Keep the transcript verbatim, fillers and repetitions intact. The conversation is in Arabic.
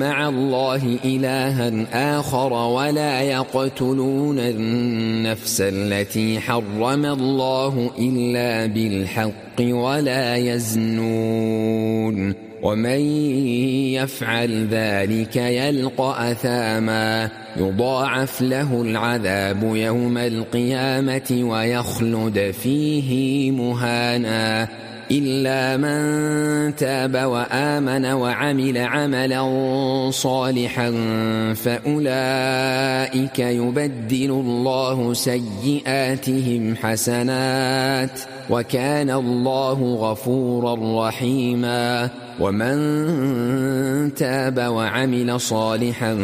مع الله إلها آخر ولا يقتلون النفس التي حرم الله إلا بالحق ولا يزنون ومن يفعل ذلك يلقى أثاما يضاعف له العذاب يوم القيامة ويخلد فيه مهانا إلا من تاب وآمن وعمل عملا صالحا فأولئك يبدل الله سيئاتهم حسنات وكان الله غفورا رحيما ومن تاب وعمل صالحا